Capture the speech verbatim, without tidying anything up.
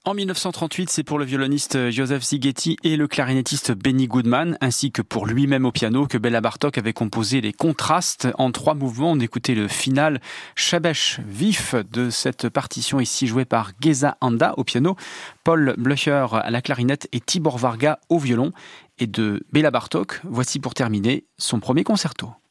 En dix-neuf cent trente-huit, c'est pour le violoniste Joseph Szigeti et le clarinettiste Benny Goodman, ainsi que pour lui-même au piano, que Béla Bartók avait composé les contrastes en trois mouvements. On écoutait le final Shabech vif de cette partition, ici jouée par Géza Anda au piano, Paul Blöcher à la clarinette et Tibor Varga au violon. Et de Béla Bartók, voici pour terminer son premier concerto.